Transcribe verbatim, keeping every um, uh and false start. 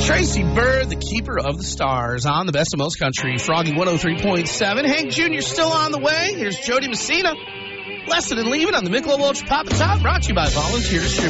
Tracy Bird, the keeper of the stars, on the Best of Most Country. Froggy one oh three point seven. Hank Junior still on the way. Here's Jody Messina. Lesson and Leaving on the Michelob Ultra Pop and Top, brought to you by Volunteer Distributors.